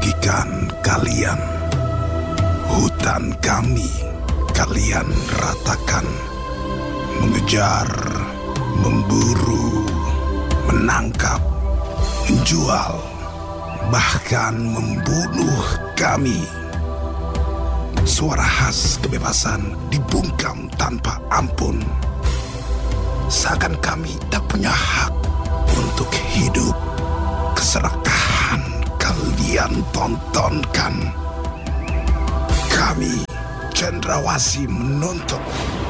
merugikan kalian. Hutan kami kalian ratakan. Mengejar, memburu, menangkap, menjual, bahkan membunuh kami. Suara khas kebebasan dibungkam tanpa ampun. Seakan kami tak punya hak untuk hidup. Keserakahan kalian tontonkan. Kami, cendrawasih, menuntut